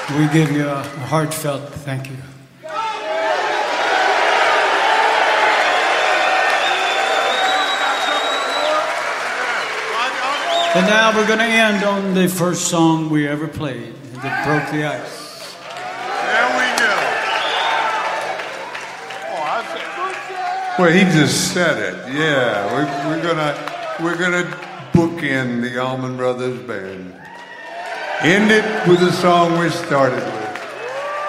We give you a heartfelt thank you. And now we're going to end on the first song we ever played that broke the ice. There we go. Oh, I said, well, he just said it. Yeah, we're gonna bookend the Allman Brothers Band. End it with the song we started with.